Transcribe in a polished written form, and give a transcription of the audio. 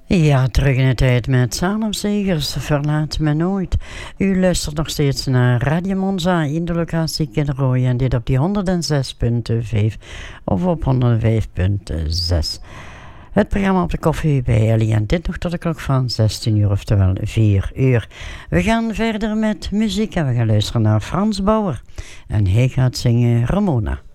Ja, terug in de tijd met Salem Segers, Verlaat me nooit. U luistert nog steeds naar Radio Monza in de locatie Kinderooy en dit op die 106.5 of op 105.6. Het programma op de koffie bij Ellie en dit nog tot de klok van 16 uur, oftewel 4 uur. We gaan verder met muziek en we gaan luisteren naar Frans Bauer en hij gaat zingen Ramona.